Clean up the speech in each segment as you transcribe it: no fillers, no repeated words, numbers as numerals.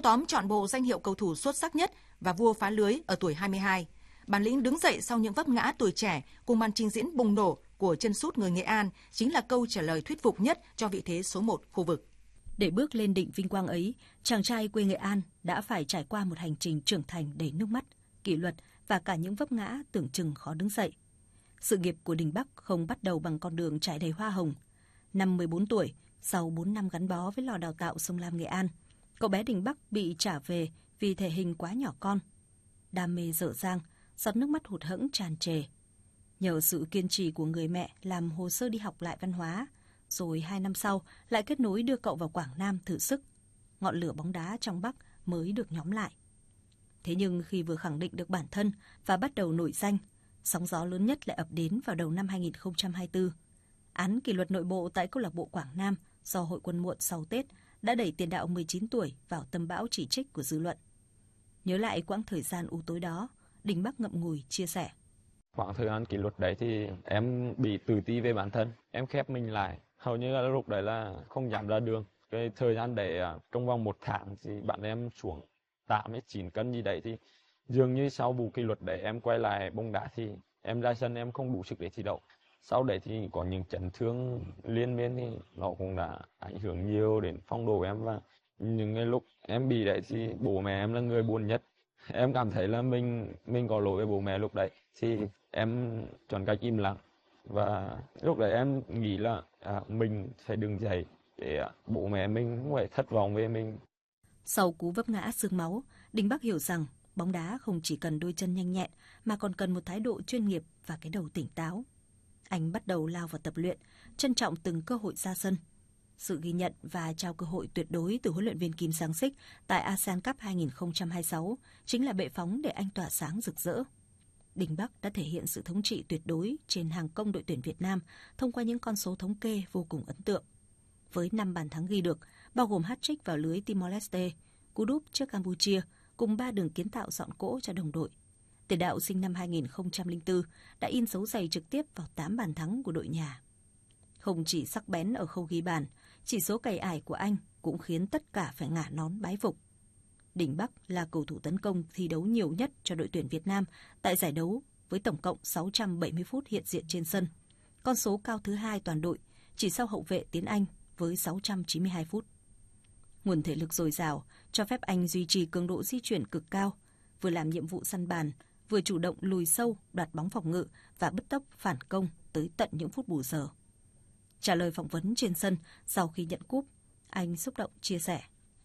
tóm trọn bộ danh hiệu cầu thủ xuất sắc nhất và vua phá lưới ở tuổi 22. Bản lĩnh đứng dậy sau những vấp ngã tuổi trẻ cùng màn trình diễn bùng nổ của chân sút người Nghệ An chính là câu trả lời thuyết phục nhất cho vị thế số 1 khu vực. Để bước lên đỉnh vinh quang ấy, chàng trai quê Nghệ An đã phải trải qua một hành trình trưởng thành đầy nước mắt, kỷ luật và cả những vấp ngã tưởng chừng khó đứng dậy. Sự nghiệp của Đình Bắc không bắt đầu bằng con đường trải đầy hoa hồng. Năm 14 tuổi, sau 4 năm gắn bó với lò đào tạo Sông Lam Nghệ An, cậu bé Đình Bắc bị trả về vì thể hình quá nhỏ con. Đam mê dở dang, giọt nước mắt hụt hẫng tràn trề. Nhờ sự kiên trì của người mẹ làm hồ sơ đi học lại văn hóa, rồi 2 năm sau lại kết nối đưa cậu vào Quảng Nam thử sức. Ngọn lửa bóng đá trong Bắc mới được nhóm lại. Thế nhưng khi vừa khẳng định được bản thân và bắt đầu nổi danh, sóng gió lớn nhất lại ập đến vào đầu năm 2024. Án kỷ luật nội bộ tại câu lạc bộ Quảng Nam do hội quân muộn sau Tết đã đẩy tiền đạo 19 tuổi vào tâm bão chỉ trích của dư luận. Nhớ lại quãng thời gian u tối đó, Đình Bắc ngậm ngùi chia sẻ. Khoảng thời gian kỷ luật đấy thì em bị tự ti về bản thân, em khép mình lại. Hầu như là lúc đấy là không dám ra đường. Cái thời gian đấy trong vòng 1 tháng thì bạn em xuống 8-9 cân gì đấy, thì dường như sau vụ kỷ luật đấy em quay lại bóng đá thì em ra sân em không đủ sức để thi đấu. Sau đấy thì có những chấn thương liên miên thì nó cũng đã ảnh hưởng nhiều đến phong độ của em, và những cái lúc em bị đấy thì bố mẹ em là người buồn nhất. Em cảm thấy là mình có lỗi với bố mẹ lúc đấy thì em chọn cách im lặng, và lúc đấy em nghĩ là mình phải đứng dậy để bố mẹ mình không phải thất vọng về mình. Sau cú vấp ngã xương máu, Đình Bắc hiểu rằng bóng đá không chỉ cần đôi chân nhanh nhẹn mà còn cần một thái độ chuyên nghiệp và cái đầu tỉnh táo. Anh bắt đầu lao vào tập luyện, trân trọng từng cơ hội ra sân. Sự ghi nhận và trao cơ hội tuyệt đối từ huấn luyện viên Kim Sang-sik tại ASEAN Cup 2026 chính là bệ phóng để anh tỏa sáng rực rỡ. Đình Bắc đã thể hiện sự thống trị tuyệt đối trên hàng công đội tuyển Việt Nam thông qua những con số thống kê vô cùng ấn tượng. Với 5 bàn thắng ghi được, bao gồm hat-trick vào lưới Timor-Leste, cú đúp trước Campuchia, cùng 3 đường kiến tạo dọn cỗ cho đồng đội. Tiền đạo sinh năm 2004 đã in dấu giày trực tiếp vào 8 bàn thắng của đội nhà. Không chỉ sắc bén ở khâu ghi bàn, chỉ số cày ải của anh cũng khiến tất cả phải ngả nón bái phục. Đình Bắc là cầu thủ tấn công thi đấu nhiều nhất cho đội tuyển Việt Nam tại giải đấu với tổng cộng 670 phút hiện diện trên sân. Con số cao thứ 2 toàn đội, chỉ sau hậu vệ Tiến Anh với 692 phút. Nguồn thể lực dồi dào cho phép anh duy trì cường độ di chuyển cực cao, vừa làm nhiệm vụ săn bàn, vừa chủ động lùi sâu, đoạt bóng phòng ngự và bứt tốc phản công tới tận những phút bù giờ. Trả lời phỏng vấn trên sân sau khi nhận cúp, anh xúc động chia sẻ.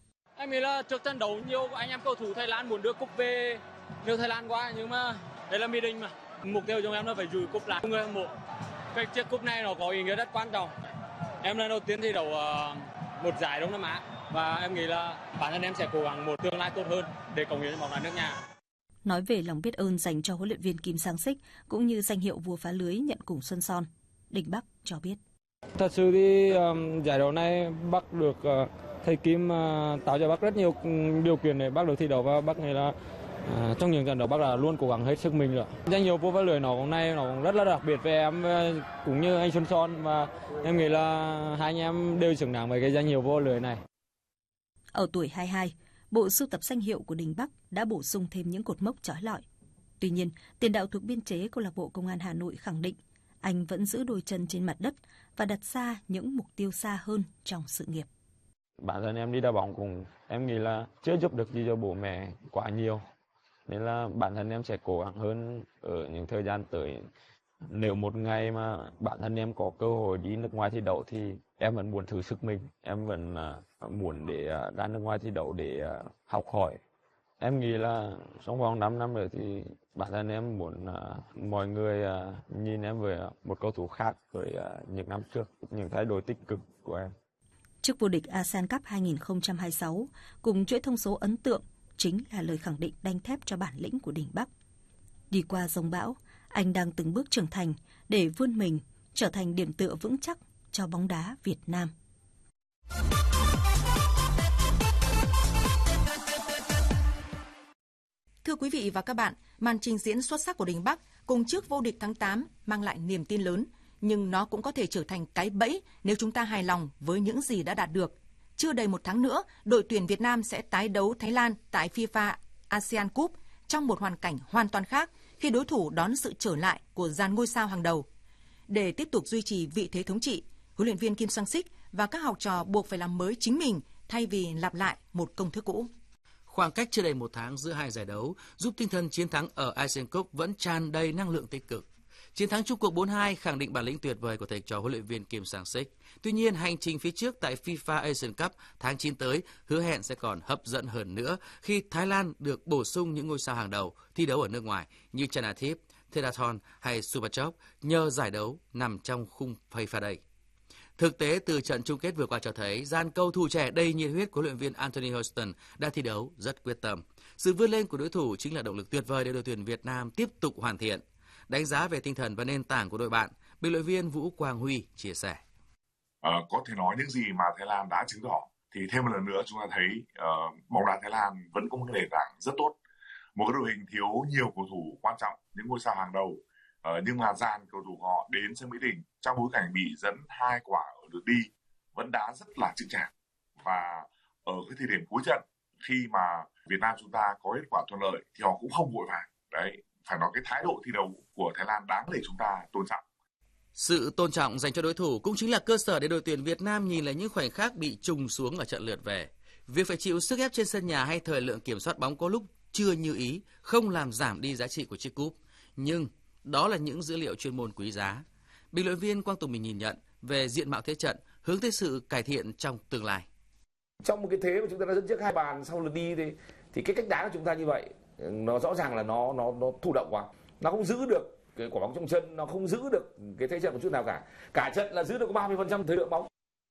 Em nghĩ là trước trận đấu nhiều anh em cầu thủ Thái Lan muốn đưa cúp về nước Thái Lan quá, nhưng mà đây là Mỹ Đình mà. Mục tiêu của em là phải gửi cúp lại người hâm mộ. Cái chiếc cúp này nó có ý nghĩa rất quan trọng. Em lần đầu tiên thi đấu một giải Đông Nam Á và em nghĩ là bản thân em sẽ cố gắng một tương lai tốt hơn để cống hiến cho bóng đá nước nhà. Nói về lòng biết ơn dành cho huấn luyện viên Kim Sang-sik cũng như danh hiệu vua phá lưới nhận cùng Xuân Son, Đình Bắc cho biết. Thật sự thì giải đấu này Bắc được thầy Kim tạo cho Bắc rất nhiều điều kiện để Bắc được thi đấu, và Bắc nghĩ là trong những trận đấu Bắc là luôn cố gắng hết sức mình rồi. Danh hiệu vua phá lưới nó cũng rất là đặc biệt với em cũng như anh Xuân Son, và em nghĩ là hai anh em đều xứng đáng với cái danh hiệu vua phá lưới này. Ở tuổi 22, bộ sưu tập danh hiệu của Đình Bắc đã bổ sung thêm những cột mốc chói lọi. Tuy nhiên, tiền đạo thuộc biên chế câu lạc bộ Công an Hà Nội khẳng định anh vẫn giữ đôi chân trên mặt đất và đặt ra những mục tiêu xa hơn trong sự nghiệp. Bản thân em đi đá bóng cũng em nghĩ là chưa giúp được gì cho bố mẹ quá nhiều, nên là bản thân em sẽ cố gắng hơn ở những thời gian tới. Nếu một ngày mà bản thân em có cơ hội đi nước ngoài thi đấu thì em vẫn muốn thử sức mình, em vẫn muốn để ra nước ngoài thi đấu để học hỏi. Em nghĩ là trong vòng 5 năm nữa thì bản thân em muốn mọi người nhìn em với một cầu thủ khác với những năm trước, những thay đổi tích cực của em. Chức vô địch ASEAN Cup 2026 cùng chuỗi thông số ấn tượng chính là lời khẳng định đanh thép cho bản lĩnh của Đình Bắc. Đi qua giông bão, anh đang từng bước trưởng thành để vươn mình trở thành điểm tựa vững chắc cho bóng đá Việt Nam. Thưa quý vị và các bạn, màn trình diễn xuất sắc của Đình Bắc cùng chức vô địch tháng 8 mang lại niềm tin lớn, nhưng nó cũng có thể trở thành cái bẫy nếu chúng ta hài lòng với những gì đã đạt được. chưa đầy một tháng nữa, đội tuyển Việt Nam sẽ tái đấu Thái Lan tại FIFA ASEAN Cup trong một hoàn cảnh hoàn toàn khác khi đối thủ đón sự trở lại của dàn ngôi sao hàng đầu. Để tiếp tục duy trì vị thế thống trị, huấn luyện viên Kim Sang-sik và các học trò buộc phải làm mới chính mình thay vì lặp lại một công thức cũ. Khoảng cách chưa đầy một tháng giữa hai giải đấu giúp tinh thần chiến thắng ở ASEAN Cup vẫn tràn đầy năng lượng tích cực. Chiến thắng chung cuộc 4-2 khẳng định bản lĩnh tuyệt vời của thầy trò huấn luyện viên Kim Sang-sik. Tuy nhiên, hành trình phía trước tại FIFA Asian Cup tháng 9 tới hứa hẹn sẽ còn hấp dẫn hơn nữa khi Thái Lan được bổ sung những ngôi sao hàng đầu thi đấu ở nước ngoài như Chanathip, Therathon hay Subachok nhờ giải đấu nằm trong khung FIFA Day. Thực tế từ trận chung kết vừa qua cho thấy dàn cầu thủ trẻ đầy nhiệt huyết của huấn luyện viên Anthony Houston đã thi đấu rất quyết tâm. Sự vươn lên của đối thủ chính là động lực tuyệt vời để đội tuyển Việt Nam tiếp tục hoàn thiện. Đánh giá về tinh thần và nền tảng của đội bạn, bình luận viên Vũ Quang Huy chia sẻ. Có thể nói những gì mà Thái Lan đã chứng tỏ thì thêm một lần nữa chúng ta thấy bóng đá Thái Lan vẫn có một cái nền tảng rất tốt. Một cái đội hình thiếu nhiều cầu thủ quan trọng, những ngôi sao hàng đầu, nhưng mà dàn cầu thủ họ đến sân Mỹ Đình trong bối cảnh bị dẫn 2 quả ở lượt đi vẫn đã rất là chững chạc. Và ở cái thời điểm cuối trận khi mà Việt Nam chúng ta có kết quả thuận lợi thì họ cũng không vội vàng. Đấy, phải nói cái thái độ thi đấu của Thái Lan đáng để chúng ta tôn trọng. Sự tôn trọng dành cho đối thủ cũng chính là cơ sở để đội tuyển Việt Nam nhìn lại những khoảnh khắc bị trùng xuống ở trận lượt về. Việc phải chịu sức ép trên sân nhà hay thời lượng kiểm soát bóng có lúc chưa như ý không làm giảm đi giá trị của chiếc cúp. Nhưng đó là những dữ liệu chuyên môn quý giá. Bình luận viên Quang Tùng mình nhìn nhận về diện mạo thế trận hướng tới sự cải thiện trong tương lai. Trong một cái thế mà chúng ta đã dẫn trước 2 bàn sau lượt đi thì cái cách đá của chúng ta như vậy nó rõ ràng là nó thụ động quá, nó không giữ được cái quả bóng trong chân, nó không giữ được cái thế trận một chút nào cả. Cả trận là giữ được có 30% thời lượng bóng.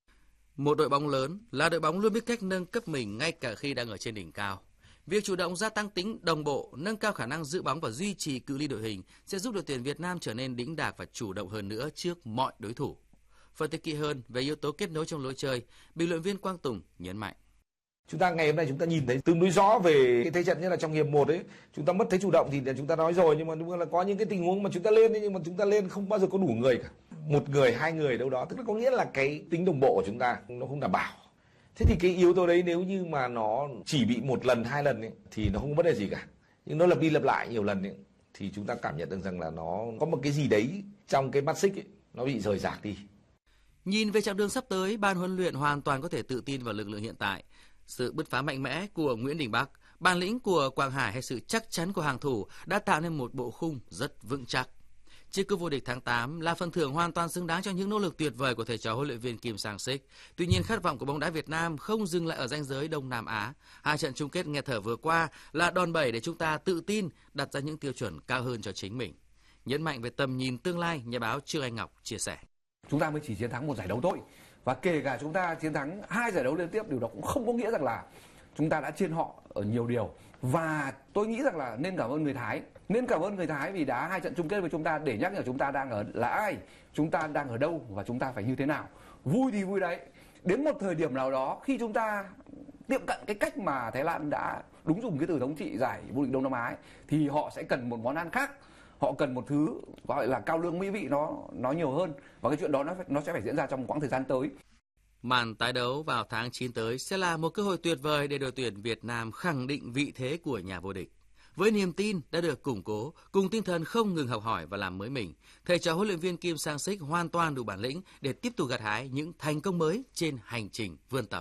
Một đội bóng lớn là đội bóng luôn biết cách nâng cấp mình ngay cả khi đang ở trên đỉnh cao. Việc chủ động gia tăng tính đồng bộ, nâng cao khả năng giữ bóng và duy trì cự ly đội hình sẽ giúp đội tuyển Việt Nam trở nên đĩnh đạc và chủ động hơn nữa trước mọi đối thủ. Phân tích kỹ hơn về yếu tố kết nối trong lối chơi, bình luận viên Quang Tùng nhấn mạnh. Chúng ta ngày hôm nay chúng ta nhìn thấy tương đối rõ về cái thế trận, như là trong hiệp 1 ấy, chúng ta mất thế chủ động thì chúng ta nói rồi, nhưng mà đúng là có những cái tình huống mà chúng ta lên nhưng mà chúng ta lên không bao giờ có đủ người cả. 1 người, 2 người đâu đó, tức là có nghĩa là cái tính đồng bộ của chúng ta nó không đảm bảo. Thế thì cái yếu tố đấy nếu như mà nó chỉ bị 1 lần, 2 lần ấy, thì nó không có vấn đề gì cả. Nhưng nó lặp đi lặp lại nhiều lần ấy, thì chúng ta cảm nhận được rằng là nó có một cái gì đấy trong cái mắt xích ấy, nó bị rời rạc đi. Nhìn về chặng đường sắp tới, ban huấn luyện hoàn toàn có thể tự tin vào lực lượng hiện tại. Sự bứt phá mạnh mẽ của Nguyễn Đình Bắc, bản lĩnh của Quang Hải hay sự chắc chắn của hàng thủ đã tạo nên một bộ khung rất vững chắc. Chiếc cúp vô địch tháng 8 là phần thưởng hoàn toàn xứng đáng cho những nỗ lực tuyệt vời của thầy trò huấn luyện viên Kim Sang-sik. Tuy nhiên, khát vọng của bóng đá Việt Nam không dừng lại ở ranh giới Đông Nam Á. 2 trận chung kết nghẹt thở vừa qua là đòn bẩy để chúng ta tự tin đặt ra những tiêu chuẩn cao hơn cho chính mình. Nhấn mạnh về tầm nhìn tương lai, nhà báo Trương Anh Ngọc chia sẻ. Chúng ta mới chỉ chiến thắng 1 giải đấu thôi. Và kể cả chúng ta chiến thắng 2 giải đấu liên tiếp, điều đó cũng không có nghĩa rằng là chúng ta đã trên họ ở nhiều điều. Và tôi nghĩ rằng là nên cảm ơn người Thái. Nên cảm ơn người Thái vì đá 2 trận chung kết với chúng ta để nhắc nhở chúng ta đang ở là ai, chúng ta đang ở đâu và chúng ta phải như thế nào. Vui thì vui đấy. Đến một thời điểm nào đó khi chúng ta tiệm cận cái cách mà Thái Lan đã đúng dùng cái từ thống trị giải vô địch Đông Nam Á ấy, thì họ sẽ cần một món ăn khác. Họ cần một thứ gọi là cao lương mỹ vị nó nhiều hơn, và cái chuyện đó nó sẽ phải diễn ra trong quãng thời gian tới. Màn tái đấu vào tháng 9 tới sẽ là một cơ hội tuyệt vời để đội tuyển Việt Nam khẳng định vị thế của nhà vô địch. Với niềm tin đã được củng cố, cùng tinh thần không ngừng học hỏi và làm mới mình, thầy trò huấn luyện viên Kim Sang-sik hoàn toàn đủ bản lĩnh để tiếp tục gặt hái những thành công mới trên hành trình vươn tầm.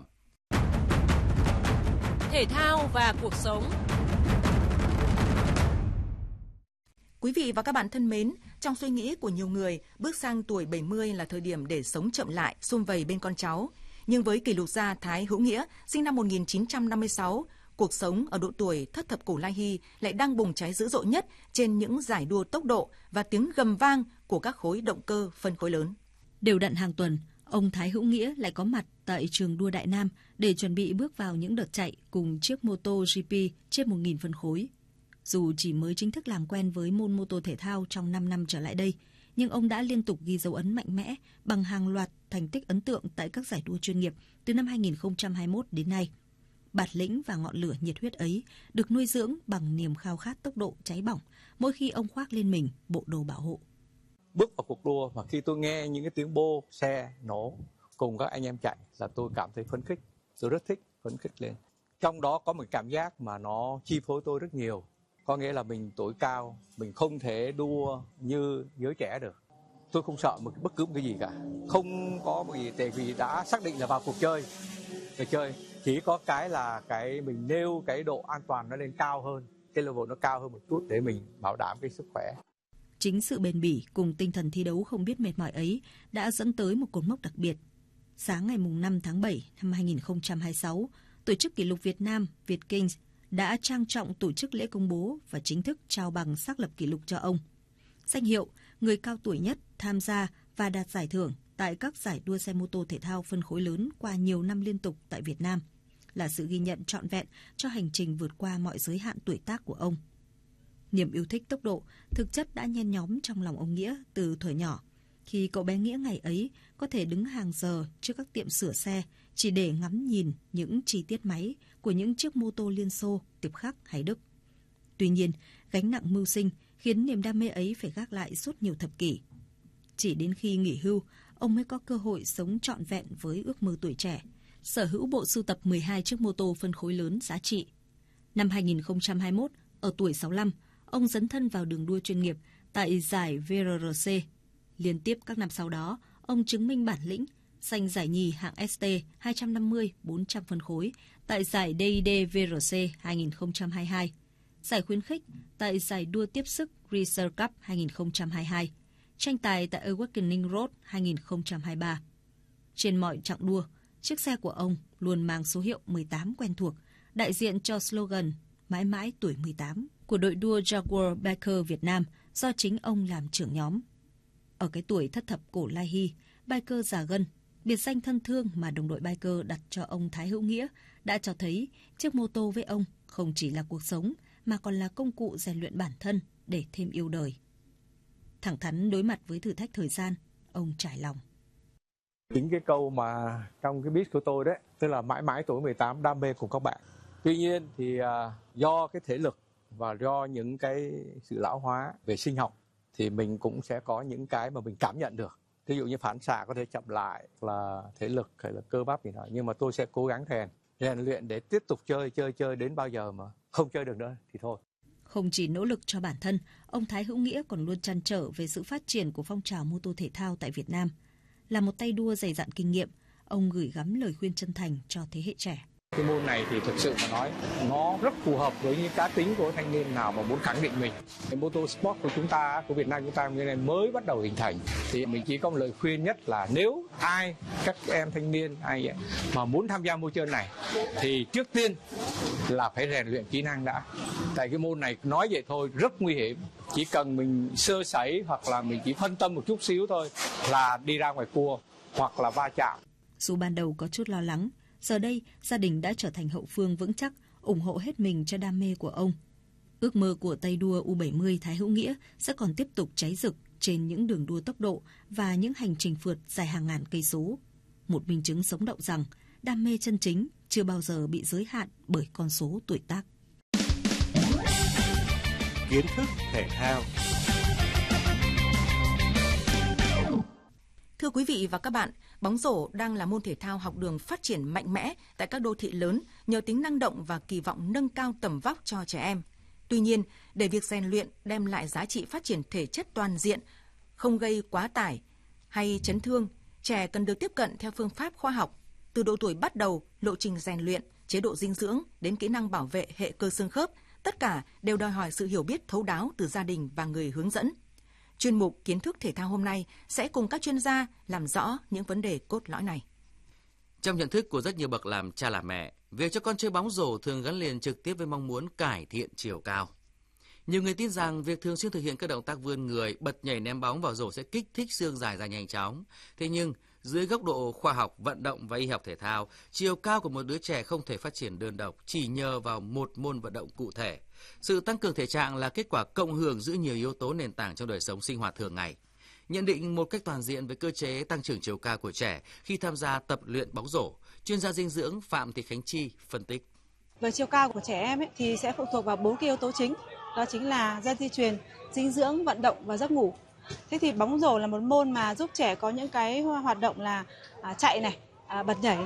Thể thao và cuộc sống. Quý vị và các bạn thân mến, trong suy nghĩ của nhiều người, bước sang tuổi 70 là thời điểm để sống chậm lại, sum vầy bên con cháu. Nhưng với kỷ lục gia Thái Hữu Nghĩa, sinh năm 1956, cuộc sống ở độ tuổi thất thập cổ lai hy lại đang bùng cháy dữ dội nhất trên những giải đua tốc độ và tiếng gầm vang của các khối động cơ phân khối lớn. Đều đặn hàng tuần, ông Thái Hữu Nghĩa lại có mặt tại trường đua Đại Nam để chuẩn bị bước vào những đợt chạy cùng chiếc mô tô GP trên 1.000 phân khối. Dù chỉ mới chính thức làm quen với môn mô tô thể thao trong 5 năm trở lại đây, nhưng ông đã liên tục ghi dấu ấn mạnh mẽ bằng hàng loạt thành tích ấn tượng tại các giải đua chuyên nghiệp từ năm 2021 đến nay. Bản lĩnh và ngọn lửa nhiệt huyết ấy được nuôi dưỡng bằng niềm khao khát tốc độ cháy bỏng mỗi khi ông khoác lên mình bộ đồ bảo hộ. Bước vào cuộc đua mà khi tôi nghe những cái tiếng bô xe nổ cùng các anh em chạy là tôi cảm thấy phấn khích. Tôi rất thích, phấn khích lên. Trong đó có một cảm giác mà nó chi phối tôi rất nhiều. Có nghĩa là mình tuổi cao, mình không thể đua như giới trẻ được. Tôi không sợ bất cứ một cái gì cả. Không có một gì, tại vì đã xác định là vào cuộc chơi. Chỉ có cái là mình nêu cái độ an toàn nó lên cao hơn, cái level nó cao hơn một chút để mình bảo đảm cái sức khỏe. Chính sự bền bỉ cùng tinh thần thi đấu không biết mệt mỏi ấy đã dẫn tới một cột mốc đặc biệt. Sáng ngày 5 tháng 7 năm 2026, tổ chức kỷ lục Việt Nam Vietkings đã trang trọng tổ chức lễ công bố và chính thức trao bằng xác lập kỷ lục cho ông. Danh hiệu người cao tuổi nhất tham gia và đạt giải thưởng tại các giải đua xe mô tô thể thao phân khối lớn qua nhiều năm liên tục tại Việt Nam là sự ghi nhận trọn vẹn cho hành trình vượt qua mọi giới hạn tuổi tác của ông. Niềm yêu thích tốc độ thực chất đã nhen nhóm trong lòng ông Nghĩa từ thuở nhỏ, khi cậu bé Nghĩa ngày ấy có thể đứng hàng giờ trước các tiệm sửa xe chỉ để ngắm nhìn những chi tiết máy của những chiếc mô tô Liên Xô, Tiệp Khắc hay Đức. Tuy nhiên, gánh nặng mưu sinh khiến niềm đam mê ấy phải gác lại suốt nhiều thập kỷ. Chỉ đến khi nghỉ hưu, ông mới có cơ hội sống trọn vẹn với ước mơ tuổi trẻ, sở hữu bộ sưu tập 12 chiếc mô tô phân khối lớn giá trị. Năm 2021, ở tuổi 65, ông dấn thân vào đường đua chuyên nghiệp tại giải VRC. Liên tiếp các năm sau đó, ông chứng minh bản lĩnh, giành giải nhì hạng ST 250-400 phân khối tại giải DID VRC 2022, giải khuyến khích tại giải đua tiếp sức Racer Cup 2022, tranh tài tại Awakening Road 2023. Trên mọi chặng đua, chiếc xe của ông luôn mang số hiệu 18 quen thuộc, đại diện cho slogan mãi mãi tuổi 18 của đội đua Jaguar Biker Việt Nam do chính ông làm trưởng nhóm. Ở cái tuổi thất thập cổ lai hy, biker già gân, biệt danh thân thương mà đồng đội biker đặt cho ông Thái Hữu Nghĩa đã cho thấy chiếc mô tô với ông không chỉ là cuộc sống mà còn là công cụ rèn luyện bản thân để thêm yêu đời. Thẳng thắn đối mặt với thử thách thời gian, ông trải lòng. Chính cái câu mà trong cái beat của tôi đấy, tức là mãi mãi tuổi 18 đam mê cùng các bạn. Tuy nhiên thì do cái thể lực và do những cái sự lão hóa về sinh học thì mình cũng sẽ có những cái mà mình cảm nhận được. Ví dụ như phản xạ có thể chậm lại, là thể lực hay là cơ bắp gì đó. Nhưng mà tôi sẽ cố gắng rèn luyện để tiếp tục chơi đến bao giờ mà không chơi được nữa thì thôi. Không chỉ nỗ lực cho bản thân, ông Thái Hữu Nghĩa còn luôn trăn trở về sự phát triển của phong trào mô tô thể thao tại Việt Nam. Là một tay đua dày dặn kinh nghiệm, ông gửi gắm lời khuyên chân thành cho thế hệ trẻ. Cái môn này thì thực sự mà nói, nó rất phù hợp với những cá tính của thanh niên nào mà muốn khẳng định mình. Cái mô tô sport của chúng ta, của Việt Nam chúng ta mới bắt đầu hình thành. Thì mình chỉ có một lời khuyên nhất là nếu các em thanh niên mà muốn tham gia môi chơi này thì trước tiên là phải rèn luyện kỹ năng đã. Tại cái môn này nói vậy thôi rất nguy hiểm. Chỉ cần mình sơ sẩy hoặc là mình chỉ phân tâm một chút xíu thôi là đi ra ngoài cua hoặc là va chạm. Dù ban đầu có chút lo lắng, giờ đây gia đình đã trở thành hậu phương vững chắc, ủng hộ hết mình cho đam mê của ông. Ước mơ của tay đua U70 Thái Hữu Nghĩa sẽ còn tiếp tục cháy rực trên những đường đua tốc độ và những hành trình phượt dài hàng ngàn cây số. Một minh chứng sống động rằng đam mê chân chính chưa bao giờ bị giới hạn bởi con số tuổi tác. Kiến thức thể thao. Thưa quý vị và các bạn, bóng rổ đang là môn thể thao học đường phát triển mạnh mẽ tại các đô thị lớn nhờ tính năng động và kỳ vọng nâng cao tầm vóc cho trẻ em. Tuy nhiên, để việc rèn luyện đem lại giá trị phát triển thể chất toàn diện, không gây quá tải hay chấn thương, trẻ cần được tiếp cận theo phương pháp khoa học. Từ độ tuổi bắt đầu, lộ trình rèn luyện, chế độ dinh dưỡng đến kỹ năng bảo vệ hệ cơ xương khớp, tất cả đều đòi hỏi sự hiểu biết thấu đáo từ gia đình và người hướng dẫn. Chuyên mục Kiến thức thể thao hôm nay sẽ cùng các chuyên gia làm rõ những vấn đề cốt lõi này. Trong nhận thức của rất nhiều bậc làm cha làm mẹ, việc cho con chơi bóng rổ thường gắn liền trực tiếp với mong muốn cải thiện chiều cao. Nhiều người tin rằng việc thường xuyên thực hiện các động tác vươn người, bật nhảy ném bóng vào rổ sẽ kích thích xương dài ra nhanh chóng. Thế nhưng, dưới góc độ khoa học, vận động và y học thể thao, chiều cao của một đứa trẻ không thể phát triển đơn độc chỉ nhờ vào một môn vận động cụ thể. Sự tăng cường thể trạng là kết quả cộng hưởng giữa nhiều yếu tố nền tảng trong đời sống sinh hoạt thường ngày. Nhận định một cách toàn diện về cơ chế tăng trưởng chiều cao của trẻ khi tham gia tập luyện bóng rổ, chuyên gia dinh dưỡng Phạm Thị Khánh Chi phân tích. Về chiều cao của trẻ em thì sẽ phụ thuộc vào 4 cái yếu tố chính, đó chính là gen di truyền, dinh dưỡng, vận động và giấc ngủ. Thế thì bóng rổ là một môn mà giúp trẻ có những cái hoạt động là chạy này, bật nhảy này,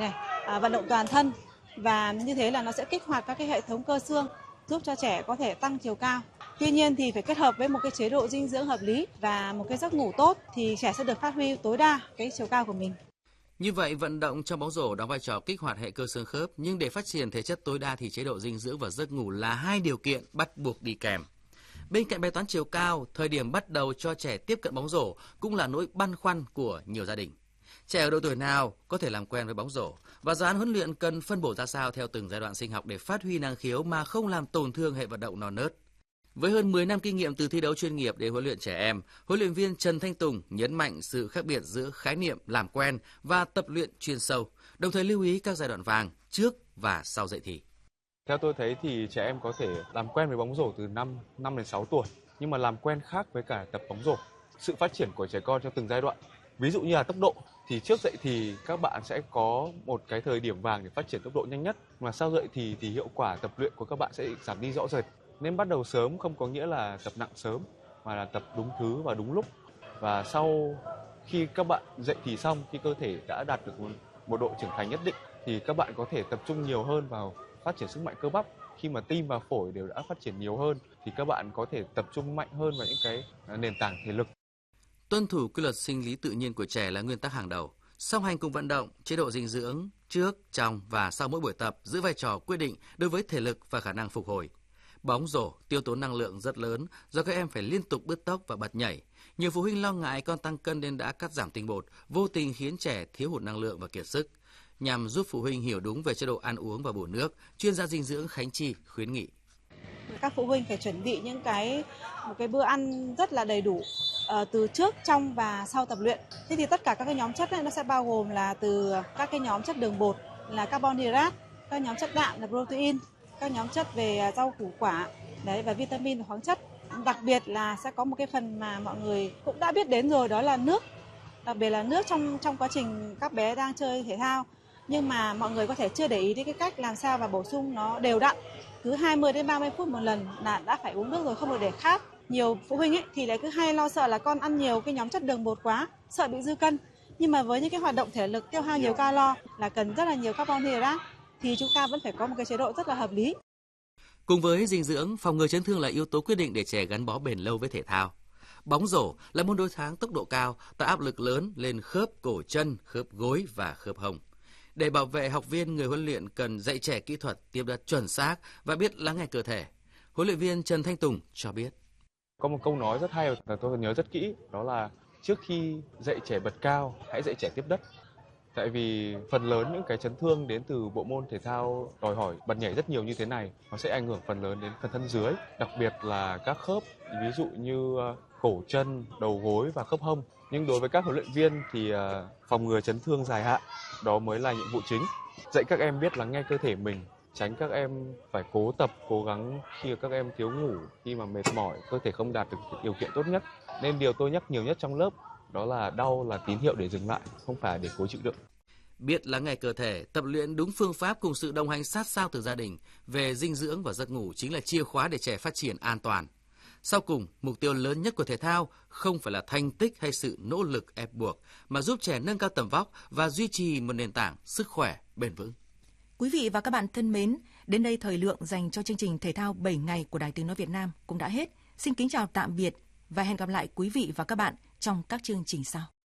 vận động toàn thân, và như thế là nó sẽ kích hoạt các cái hệ thống cơ xương, giúp cho trẻ có thể tăng chiều cao. Tuy nhiên thì phải kết hợp với một cái chế độ dinh dưỡng hợp lý và một cái giấc ngủ tốt thì trẻ sẽ được phát huy tối đa cái chiều cao của mình. Như vậy, vận động trong bóng rổ đóng vai trò kích hoạt hệ cơ xương khớp, nhưng để phát triển thể chất tối đa thì chế độ dinh dưỡng và giấc ngủ là hai điều kiện bắt buộc đi kèm. Bên cạnh bài toán chiều cao, thời điểm bắt đầu cho trẻ tiếp cận bóng rổ cũng là nỗi băn khoăn của nhiều gia đình. Trẻ ở độ tuổi nào có thể làm quen với bóng rổ và dự án huấn luyện cần phân bổ ra sao theo từng giai đoạn sinh học để phát huy năng khiếu mà không làm tổn thương hệ vận động non nớt. Với hơn 10 năm kinh nghiệm từ thi đấu chuyên nghiệp đến huấn luyện trẻ em, huấn luyện viên Trần Thanh Tùng nhấn mạnh sự khác biệt giữa khái niệm làm quen và tập luyện chuyên sâu, đồng thời lưu ý các giai đoạn vàng trước và sau dậy thì. Theo tôi thấy thì trẻ em có thể làm quen với bóng rổ từ 5 đến 6 tuổi, nhưng mà làm quen khác với cả tập bóng rổ. Sự phát triển của trẻ con trong từng giai đoạn, ví dụ như là tốc độ, thì trước dậy thì các bạn sẽ có một cái thời điểm vàng để phát triển tốc độ nhanh nhất, mà sau dậy thì hiệu quả tập luyện của các bạn sẽ giảm đi rõ rệt. Nên bắt đầu sớm không có nghĩa là tập nặng sớm, mà là tập đúng thứ và đúng lúc. Và sau khi các bạn dậy thì xong, khi cơ thể đã đạt được một độ trưởng thành nhất định, thì các bạn có thể tập trung nhiều hơn vào phát triển sức mạnh cơ bắp. Khi mà tim và phổi đều đã phát triển nhiều hơn, thì các bạn có thể tập trung mạnh hơn vào những cái nền tảng thể lực. Tuân thủ quy luật sinh lý tự nhiên của trẻ là nguyên tắc hàng đầu. Song hành cùng vận động, chế độ dinh dưỡng trước, trong và sau mỗi buổi tập giữ vai trò quyết định đối với thể lực và khả năng phục hồi. Bóng rổ tiêu tốn năng lượng rất lớn do các em phải liên tục bứt tốc và bật nhảy. Nhiều phụ huynh lo ngại con tăng cân nên đã cắt giảm tinh bột, vô tình khiến trẻ thiếu hụt năng lượng và kiệt sức. Nhằm giúp phụ huynh hiểu đúng về chế độ ăn uống và bổ nước, chuyên gia dinh dưỡng Khánh Chi khuyến nghị các phụ huynh phải chuẩn bị một cái bữa ăn rất là đầy đủ từ trước, trong và sau tập luyện. Thế thì tất cả các cái nhóm chất này nó sẽ bao gồm là từ các cái nhóm chất đường bột là carbon hydrate, các nhóm chất đạm là protein, các nhóm chất về rau củ quả và vitamin và khoáng chất. Đặc biệt là sẽ có một cái phần mà mọi người cũng đã biết đến rồi, đó là nước. Đặc biệt là nước trong quá trình các bé đang chơi thể thao. Nhưng mà mọi người có thể chưa để ý đến cái cách làm sao và bổ sung nó đều đặn. Cứ 20 đến 30 phút một lần là đã phải uống nước rồi, không được để khát. Nhiều phụ huynh thì lại cứ hay lo sợ là con ăn nhiều cái nhóm chất đường bột quá, sợ bị dư cân. Nhưng mà với những cái hoạt động thể lực tiêu hao nhiều calo là cần rất là nhiều carbon hydrate thì chúng ta vẫn phải có một cái chế độ rất là hợp lý. Cùng với dinh dưỡng, phòng ngừa chấn thương là yếu tố quyết định để trẻ gắn bó bền lâu với thể thao. Bóng rổ là môn đối kháng tốc độ cao, tạo áp lực lớn lên khớp cổ chân, khớp gối và khớp hông. Để bảo vệ học viên, người huấn luyện cần dạy trẻ kỹ thuật tiếp đất chuẩn xác và biết lắng nghe cơ thể. Huấn luyện viên Trần Thanh Tùng cho biết. Có một câu nói rất hay và tôi nhớ rất kỹ, đó là trước khi dạy trẻ bật cao, hãy dạy trẻ tiếp đất. Tại vì phần lớn những cái chấn thương đến từ bộ môn thể thao đòi hỏi bật nhảy rất nhiều như thế này, nó sẽ ảnh hưởng phần lớn đến phần thân dưới, đặc biệt là các khớp, ví dụ như cổ chân, đầu gối và khớp hông. Nhưng đối với các huấn luyện viên thì phòng ngừa chấn thương dài hạn, đó mới là nhiệm vụ chính. Dạy các em biết lắng nghe cơ thể mình, tránh các em phải cố gắng khi các em thiếu ngủ, khi mà mệt mỏi, cơ thể không đạt được điều kiện tốt nhất. Nên điều tôi nhắc nhiều nhất trong lớp đó là đau là tín hiệu để dừng lại, không phải để cố chịu đựng. Biết lắng nghe cơ thể, tập luyện đúng phương pháp cùng sự đồng hành sát sao từ gia đình về dinh dưỡng và giấc ngủ chính là chìa khóa để trẻ phát triển an toàn. Sau cùng, mục tiêu lớn nhất của thể thao không phải là thành tích hay sự nỗ lực ép buộc, mà giúp trẻ nâng cao tầm vóc và duy trì một nền tảng sức khỏe bền vững. Quý vị và các bạn thân mến, đến đây thời lượng dành cho chương trình Thể thao 7 ngày của Đài Tiếng nói Việt Nam cũng đã hết. Xin kính chào tạm biệt và hẹn gặp lại quý vị và các bạn trong các chương trình sau.